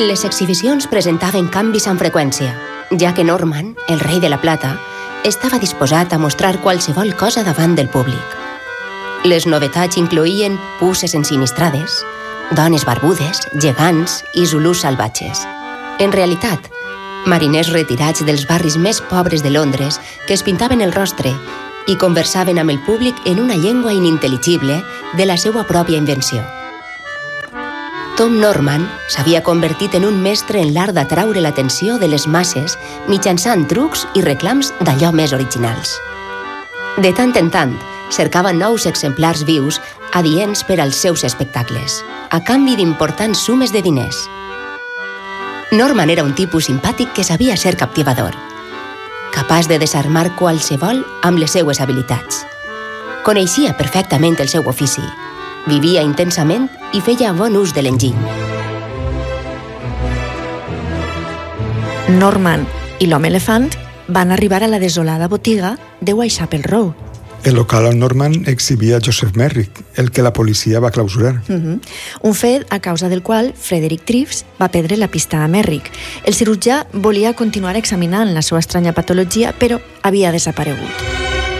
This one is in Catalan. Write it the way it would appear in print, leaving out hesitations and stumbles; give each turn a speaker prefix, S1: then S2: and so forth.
S1: Les exhibicions presentaven canvis amb freqüència, ja que Norman, el rei de la plata, estava disposat a mostrar qualsevol cosa davant del públic. Les novetats incloïen puces ensinistrades, dones barbudes, gegants i zulús salvatges. En realitat, mariners retirats dels barris més pobres de Londres que es pintaven el rostre i conversaven amb el públic en una llengua inintel·ligible de la seva pròpia invenció. Tom Norman s'havia convertit en un mestre en l'art d'atraure l'atenció de les masses mitjançant trucs i reclams d'allò més originals. De tant en tant, cercava nous exemplars vius adients per als seus espectacles, a canvi d'importants sumes de diners. Norman era un tipus simpàtic que sabia ser captivador, capaç de desarmar qualsevol amb les seues habilitats. Coneixia perfectament el seu ofici, vivia intensament i feia bon ús de l'enginy.
S2: Norman i l'home elefant van arribar a la desolada botiga de Whitechapel Row.
S3: El local on Norman exhibia Joseph Merrick, el que la policia va clausurar.
S2: Un fet a causa del qual Frederick Treves va perdre la pista a Merrick. El cirurgià volia continuar examinant la seva estranya patologia, però havia desaparegut.